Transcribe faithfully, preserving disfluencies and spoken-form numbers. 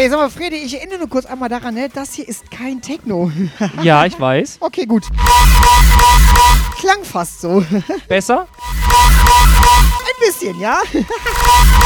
Okay, sag mal, Fredi, ich erinnere nur kurz einmal daran, ne? Das hier ist kein Techno. Ja, ich weiß. Okay, gut. Klang fast so. Besser? Ein bisschen, ja?